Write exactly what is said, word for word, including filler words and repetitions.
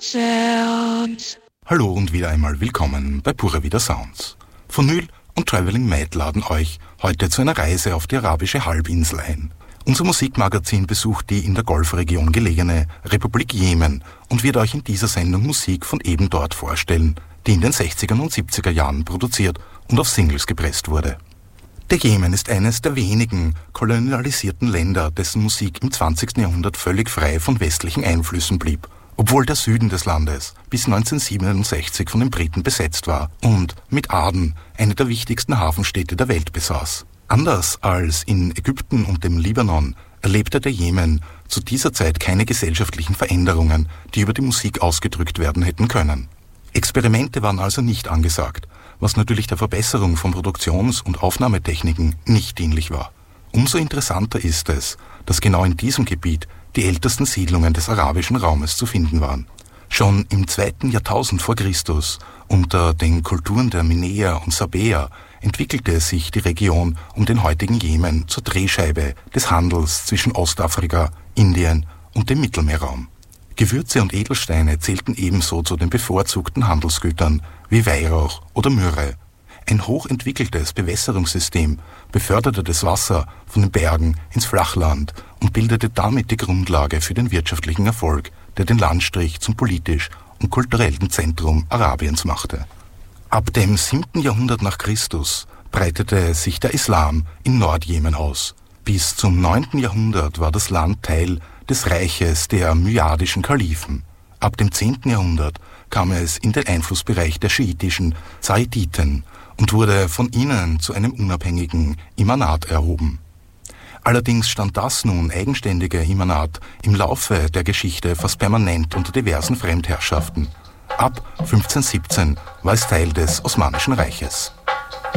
Sounds. Hallo und wieder einmal willkommen bei Pure Vida Sounds. Phonyl und Traveling Mad laden euch heute zu einer Reise auf die arabische Halbinsel ein. Unser Musikmagazin besucht die in der Golfregion gelegene Republik Jemen und wird euch in dieser Sendung Musik von eben dort vorstellen, die in den sechziger und siebziger Jahren produziert und auf Singles gepresst wurde. Der Jemen ist eines der wenigen kolonialisierten Länder, dessen Musik im zwanzigsten Jahrhundert völlig frei von westlichen Einflüssen blieb, obwohl der Süden des Landes bis neunzehnhundertsiebenundsechzig von den Briten besetzt war und mit Aden eine der wichtigsten Hafenstädte der Welt besaß. Anders als in Ägypten und dem Libanon erlebte der Jemen zu dieser Zeit keine gesellschaftlichen Veränderungen, die über die Musik ausgedrückt werden hätten können. Experimente waren also nicht angesagt, was natürlich der Verbesserung von Produktions- und Aufnahmetechniken nicht dienlich war. Umso interessanter ist es, dass genau in diesem Gebiet die ältesten Siedlungen des arabischen Raumes zu finden waren. Schon im zweiten Jahrtausend vor Christus, unter den Kulturen der Minäer und Sabäer, entwickelte sich die Region um den heutigen Jemen zur Drehscheibe des Handels zwischen Ostafrika, Indien und dem Mittelmeerraum. Gewürze und Edelsteine zählten ebenso zu den bevorzugten Handelsgütern wie Weihrauch oder Myrrhe. Ein hochentwickeltes Bewässerungssystem beförderte das Wasser von den Bergen ins Flachland und bildete damit die Grundlage für den wirtschaftlichen Erfolg, der den Landstrich zum politisch und kulturellen Zentrum Arabiens machte. Ab dem siebten Jahrhundert nach Christus breitete sich der Islam in Nordjemen aus. Bis zum neunten Jahrhundert war das Land Teil des Reiches der myadischen Kalifen. Ab dem zehnten Jahrhundert kam es in den Einflussbereich der schiitischen Zaiditen und wurde von ihnen zu einem unabhängigen Imanat erhoben. Allerdings stand das nun eigenständige Imanat im Laufe der Geschichte fast permanent unter diversen Fremdherrschaften. Ab fünfzehnhundertsiebzehn war es Teil des Osmanischen Reiches.